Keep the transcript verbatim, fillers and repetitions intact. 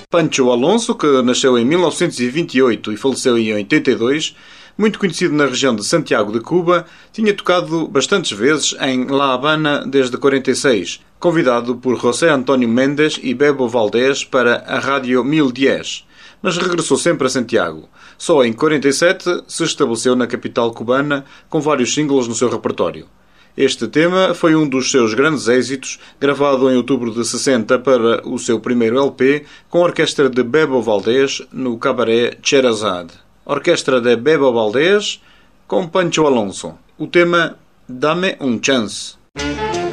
Pancho Alonso, que nasceu em mil novecentos e vinte e oito e faleceu em oitenta e dois, muito conhecido na região de Santiago de Cuba, tinha tocado bastantes vezes em La Habana desde quarenta e seis, convidado por José António Méndez e Bebo Valdés para a Rádio mil dez, mas regressou sempre a Santiago. Só em quarenta e sete se estabeleceu na capital cubana com vários singles no seu repertório. Este tema foi um dos seus grandes êxitos, gravado em outubro de sessenta para o seu primeiro L P, com a orquestra de Bebo Valdés no cabaré Sherazade. Orquestra de Bebo Valdés com Pancho Alonso. O tema Dame un Chance.